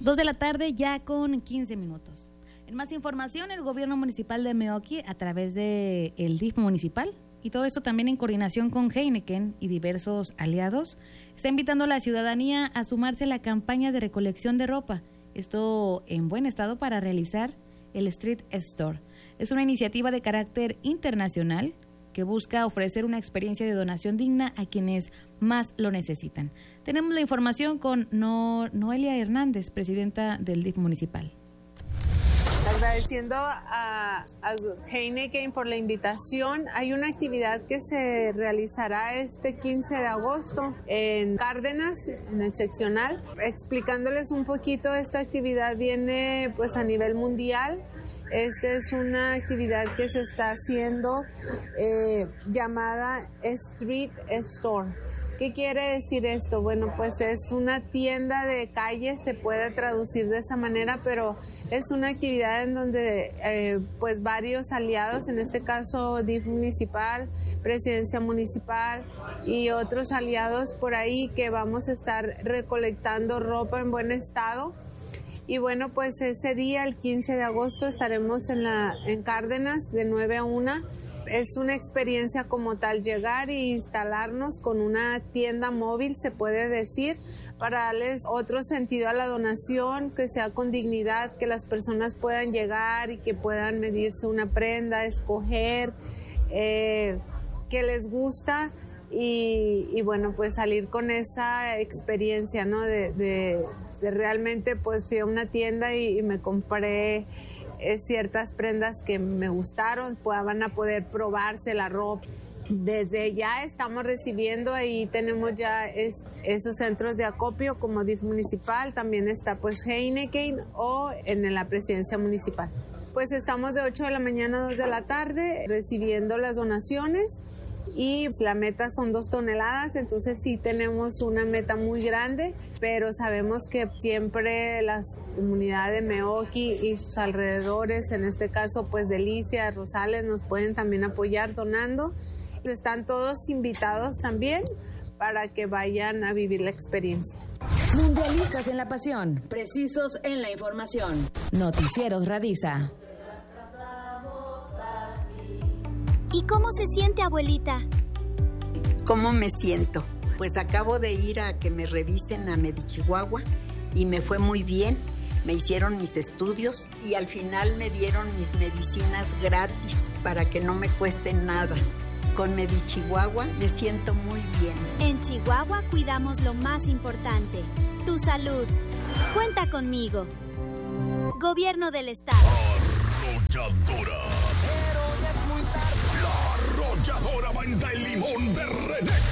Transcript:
2 de la tarde ya con 15 minutos. En más información, el gobierno municipal de Meoqui, a través de el DIF municipal, y todo esto también en coordinación con Heineken y diversos aliados, está invitando a la ciudadanía a sumarse a la campaña de recolección de ropa, esto en buen estado para realizar el Street Store. Es una iniciativa de carácter internacional que busca ofrecer una experiencia de donación digna a quienes más lo necesitan. Tenemos la información con Noelia Hernández, presidenta del DIF municipal. Agradeciendo a Heineken por la invitación. Hay una actividad que se realizará este 15 de agosto en Cárdenas, en el seccional. Explicándoles un poquito, esta actividad viene pues a nivel mundial. Esta es una actividad que se está haciendo llamada Street Store. ¿Qué quiere decir esto? Bueno, pues es una tienda de calle, se puede traducir de esa manera, pero es una actividad en donde pues varios aliados, en este caso DIF municipal, Presidencia municipal y otros aliados por ahí, que vamos a estar recolectando ropa en buen estado. Y bueno, pues ese día, el 15 de agosto, estaremos en Cárdenas de 9 a 1. Es una experiencia como tal llegar e instalarnos con una tienda móvil, se puede decir, para darles otro sentido a la donación, que sea con dignidad, que las personas puedan llegar y que puedan medirse una prenda, escoger que les gusta y bueno, pues salir con esa experiencia, ¿no? De realmente pues fui a una tienda y me compré ciertas prendas que me gustaron, van a poder probarse la ropa. Desde ya estamos recibiendo, ahí tenemos ya esos centros de acopio como DIF municipal, también está pues Heineken o en la presidencia municipal. Pues estamos de 8 de la mañana a 2 de la tarde recibiendo las donaciones y la meta son 2 toneladas, entonces sí tenemos una meta muy grande, pero sabemos que siempre la comunidad de Meoqui y sus alrededores, en este caso pues Delicia, Rosales, nos pueden también apoyar donando. Están todos invitados también para que vayan a vivir la experiencia. Mundialistas en la pasión, precisos en la información. Noticieros Radisa. ¿Y cómo se siente, abuelita? ¿Cómo me siento? Pues acabo de ir a que me revisen a Medichihuahua y me fue muy bien. Me hicieron mis estudios y al final me dieron mis medicinas gratis para que no me cueste nada. Con Medichihuahua me siento muy bien. En Chihuahua cuidamos lo más importante, tu salud. Cuenta conmigo. Gobierno del Estado. Arrolladora. Pero ya es muy tarde. La arrolladora manda el limón de René